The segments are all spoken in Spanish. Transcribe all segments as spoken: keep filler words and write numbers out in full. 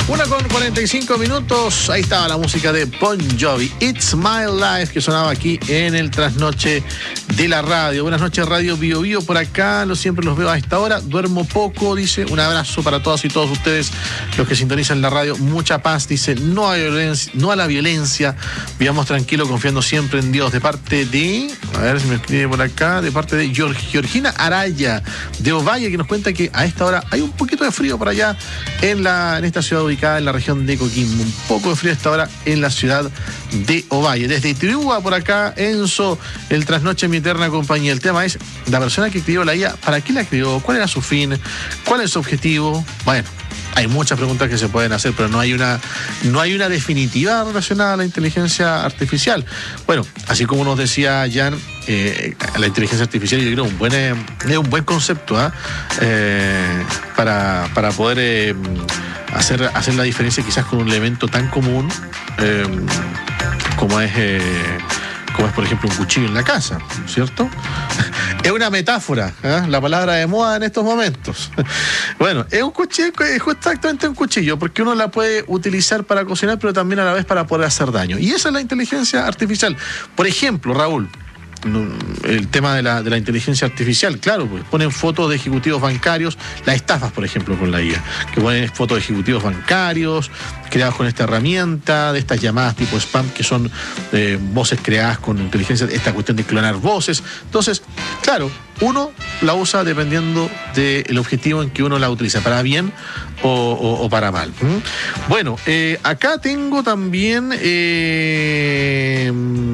Una con cuarenta y cinco minutos, ahí estaba la música de Bon Jovi, It's My Life, que sonaba aquí en el trasnoche de la radio. Buenas noches, Radio Bio Bio, por acá, lo, siempre los veo a esta hora, duermo poco, dice, un abrazo para todas y todos ustedes, los que sintonizan la radio, mucha paz, dice, no a, violencia, no a la violencia, vivamos tranquilo, confiando siempre en Dios, de parte de, a ver si me escribe por acá, de parte de Georgina Araya, de Ovalle, que nos cuenta que a esta hora hay un poquito de frío por allá en, la, en esta ciudad ubicada en la región de Coquimbo. Un poco de frío esta hora en la ciudad de Ovalle. Desde Itirúa, por acá, Enzo, el trasnoche mi eterna compañía. El tema es, la persona que escribió la I A, ¿para qué la escribió? ¿Cuál era su fin? ¿Cuál es su objetivo? Bueno, hay muchas preguntas que se pueden hacer, pero no hay una, no hay una definitiva relacionada a la inteligencia artificial. Bueno, así como nos decía Jan, eh, la inteligencia artificial yo creo un buen, eh, es un buen concepto ¿eh? Eh, para, para poder eh, hacer, hacer la diferencia quizás con un elemento tan común eh, como es... Eh, como es, por ejemplo, un cuchillo en la casa, ¿cierto? Es una metáfora, ¿eh? La palabra de moda en estos momentos. Bueno, es un cuchillo, es exactamente un cuchillo, porque uno la puede utilizar para cocinar, pero también a la vez para poder hacer daño. Y esa es la inteligencia artificial. Por ejemplo, Raúl, el tema de la, de la inteligencia artificial, claro, pues ponen fotos de ejecutivos bancarios, las estafas, por ejemplo, con la I A, que ponen fotos de ejecutivos bancarios creados con esta herramienta, de estas llamadas tipo spam, que son eh, voces creadas con inteligencia, esta cuestión de clonar voces. Entonces, claro, uno la usa dependiendo del objetivo en que uno la utiliza, para bien o, o, o para mal. ¿Mm? Bueno, eh, acá tengo también... Eh,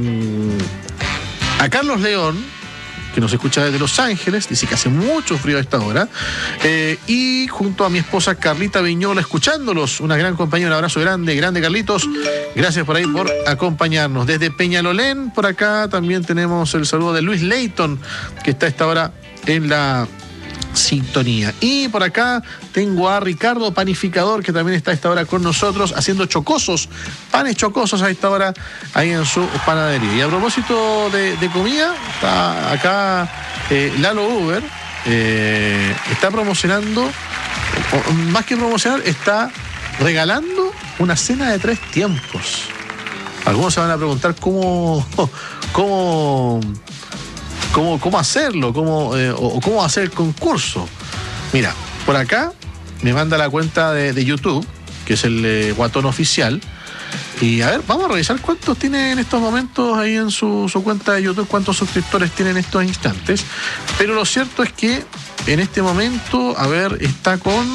a Carlos León, que nos escucha desde Los Ángeles, dice que hace mucho frío a esta hora, eh, y junto a mi esposa Carlita Viñola, escuchándolos, una gran compañía, un abrazo grande, grande Carlitos, gracias por ahí por acompañarnos. Desde Peñalolén, por acá también tenemos el saludo de Luis Leighton, que está a esta hora en la sintonía. Y por acá tengo a Ricardo Panificador, que también está a esta hora con nosotros haciendo chocosos, panes chocosos a esta hora ahí en su panadería. Y a propósito de, de comida, está acá eh, Lalo Uber, eh, está promocionando, o, más que promocionar, está regalando una cena de tres tiempos. Algunos se van a preguntar cómo cómo Cómo, cómo hacerlo, cómo, eh, o cómo hacer el concurso. Mira, por acá me manda la cuenta de, de YouTube, que es el eh, Guatón Oficial. Y a ver, vamos a revisar cuántos tiene en estos momentos ahí en su, su cuenta de YouTube, cuántos suscriptores tiene en estos instantes. Pero lo cierto es que en este momento, a ver, está con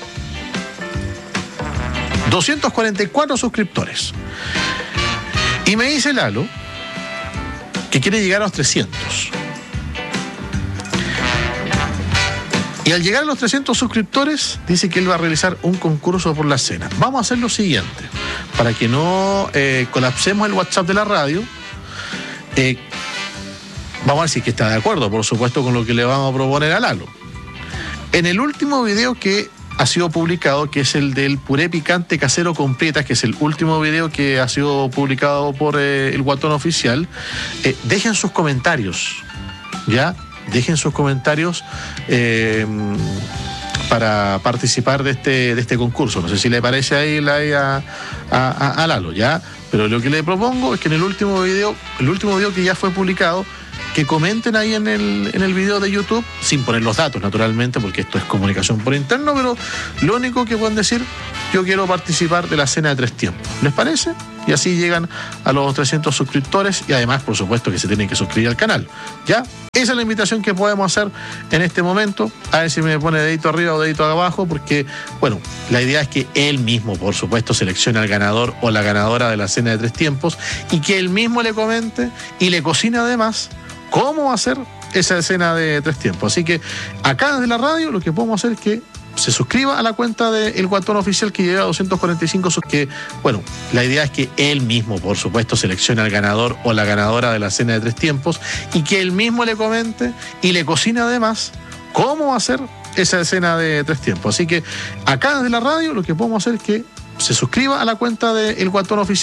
doscientos cuarenta y cuatro suscriptores. Y me dice Lalo que quiere llegar a los trescientos. Y al llegar a los trescientos suscriptores, dice que él va a realizar un concurso por la cena. Vamos a hacer lo siguiente, para que no eh, colapsemos el WhatsApp de la radio. Eh, vamos a ver si es que está de acuerdo, por supuesto, con lo que le vamos a proponer a Lalo. En el último video que ha sido publicado, que es el del puré picante casero con prietas, que es el último video que ha sido publicado por eh, el Guatón Oficial, eh, dejen sus comentarios, ¿ya? Dejen sus comentarios eh, para participar de este, de este concurso. No sé si le parece ahí la, a, a, a Lalo, ¿ya? Pero lo que le propongo es que en el último video, el último video que ya fue publicado, que comenten ahí en el, en el video de YouTube, sin poner los datos, naturalmente, porque esto es comunicación por interno, pero lo único que pueden decir, yo quiero participar de la cena de tres tiempos. ¿Les parece? Y así llegan a los trescientos suscriptores y además, por supuesto, que se tienen que suscribir al canal. ¿Ya? Esa es la invitación que podemos hacer en este momento. A ver si me pone dedito arriba o dedito abajo, porque, bueno, la idea es que él mismo, por supuesto, seleccione al ganador o la ganadora de la cena de tres tiempos y que él mismo le comente y le cocine además cómo hacer esa escena de tres tiempos. Así que acá desde la radio lo que podemos hacer es que se suscriba a la cuenta del Guatón Oficial, que llega a doscientos cuarenta y cinco, que, bueno, la idea es que él mismo, por supuesto, seleccione al ganador o la ganadora de la cena de tres tiempos y que él mismo le comente y le cocine además cómo hacer esa escena de tres tiempos. Así que acá desde la radio lo que podemos hacer es que se suscriba a la cuenta del Guatón Oficial,